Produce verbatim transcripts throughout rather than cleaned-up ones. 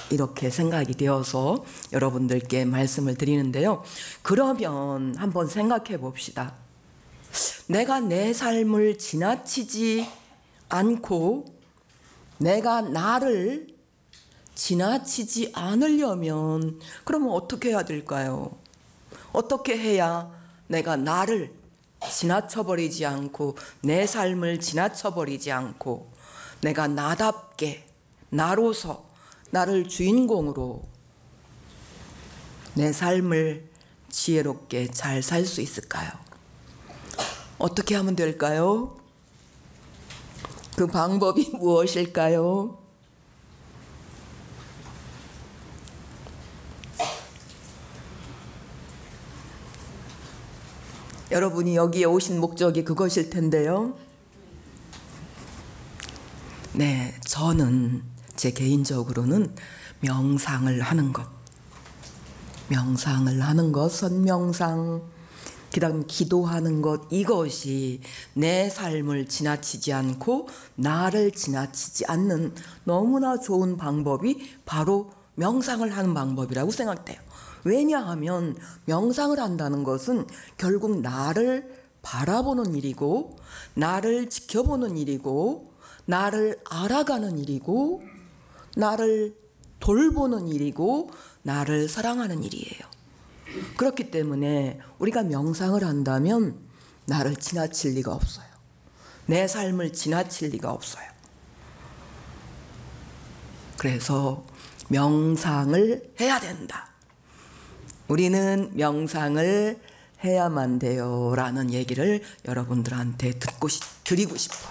이렇게 생각이 되어서 여러분들께 말씀을 드리는데요. 그러면 한번 생각해 봅시다. 내가 내 삶을 지나치지 않고 내가 나를 지나치지 않으려면 그러면 어떻게 해야 될까요? 어떻게 해야 내가 나를 지나쳐버리지 않고 내 삶을 지나쳐버리지 않고 내가 나답게 나로서 나를 주인공으로 내 삶을 지혜롭게 잘 살 수 있을까요? 어떻게 하면 될까요? 그 방법이 무엇일까요? 여러분이 여기에 오신 목적이 그것일 텐데요. 네, 저는 제 개인적으로는 명상을 하는 것, 명상을 하는 것, 선명상, 그다음 기도하는 것, 이것이 내 삶을 지나치지 않고 나를 지나치지 않는 너무나 좋은 방법이 바로 명상을 하는 방법이라고 생각돼요. 왜냐하면 명상을 한다는 것은 결국 나를 바라보는 일이고 나를 지켜보는 일이고 나를 알아가는 일이고 나를 돌보는 일이고 나를 사랑하는 일이에요. 그렇기 때문에 우리가 명상을 한다면 나를 지나칠 리가 없어요. 내 삶을 지나칠 리가 없어요. 그래서 명상을 해야 된다. 우리는 명상을 해야만 돼요 라는 얘기를 여러분들한테 듣고 싶, 드리고 싶어요.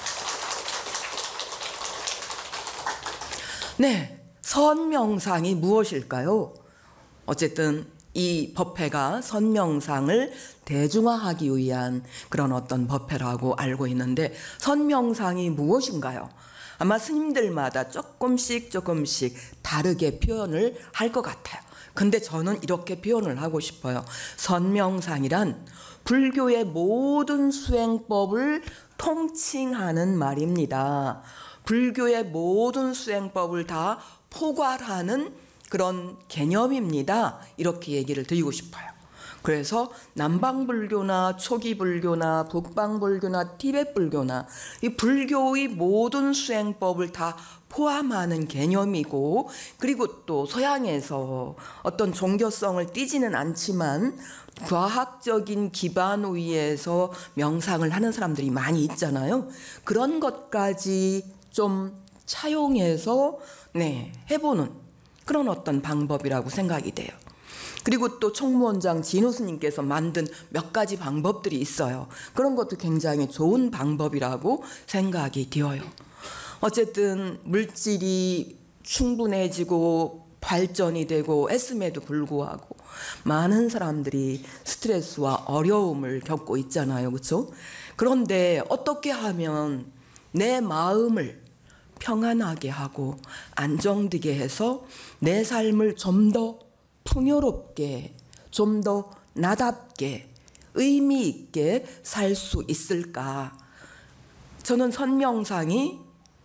네, 선명상이 무엇일까요? 어쨌든 이 법회가 선명상을 대중화하기 위한 그런 어떤 법회라고 알고 있는데 선명상이 무엇인가요? 아마 스님들마다 조금씩 조금씩 다르게 표현을 할 것 같아요. 근데 저는 이렇게 표현을 하고 싶어요. 선명상이란 불교의 모든 수행법을 통칭하는 말입니다. 불교의 모든 수행법을 다 포괄하는 그런 개념입니다. 이렇게 얘기를 드리고 싶어요. 그래서 남방불교나 초기불교나 북방불교나 티벳불교나 이 불교의 모든 수행법을 다 포함하는 개념이고, 그리고 또 서양에서 어떤 종교성을 띠지는 않지만 과학적인 기반 위에서 명상을 하는 사람들이 많이 있잖아요. 그런 것까지 좀 차용해서 네, 해보는 그런 어떤 방법이라고 생각이 돼요. 그리고 또 총무원장 진호 스님께서 만든 몇 가지 방법들이 있어요. 그런 것도 굉장히 좋은 방법이라고 생각이 되어요. 어쨌든 물질이 충분해지고 발전이 되고 애씀에도 불구하고 많은 사람들이 스트레스와 어려움을 겪고 있잖아요. 그렇죠? 그런데 어떻게 하면 내 마음을 평안하게 하고 안정되게 해서 내 삶을 좀 더 풍요롭게, 좀 더 나답게, 의미 있게 살 수 있을까? 저는 선명상이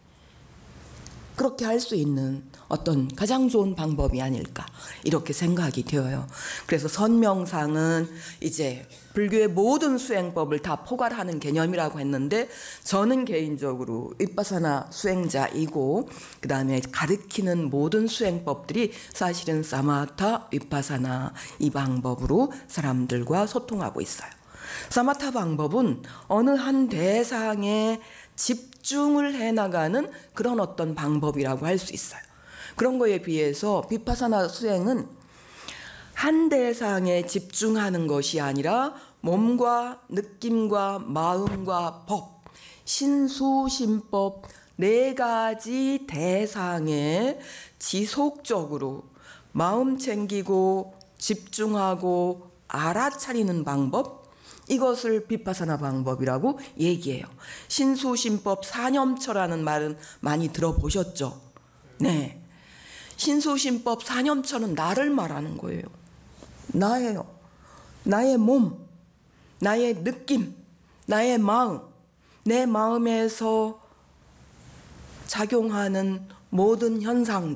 그렇게 할 수 있는 어떤 가장 좋은 방법이 아닐까 이렇게 생각이 되어요. 그래서 선명상은 이제 불교의 모든 수행법을 다 포괄하는 개념이라고 했는데 저는 개인적으로 윗바사나 수행자이고 그 다음에 가르치는 모든 수행법들이 사실은 사마타, 윗바사나 이 방법으로 사람들과 소통하고 있어요. 사마타 방법은 어느 한 대상에 집중을 해나가는 그런 어떤 방법이라고 할 수 있어요. 그런 거에 비해서 비파사나 수행은 한 대상에 집중하는 것이 아니라 몸과 느낌과 마음과 법, 신수신법 네 가지 대상에 지속적으로 마음 챙기고 집중하고 알아차리는 방법, 이것을 비파사나 방법이라고 얘기해요. 신수신법 사념처라는 말은 많이 들어보셨죠? 네. 신수신법 사념처는 나를 말하는 거예요. 나예요. 나의 몸, 나의 느낌, 나의 마음, 내 마음에서 작용하는 모든 현상들,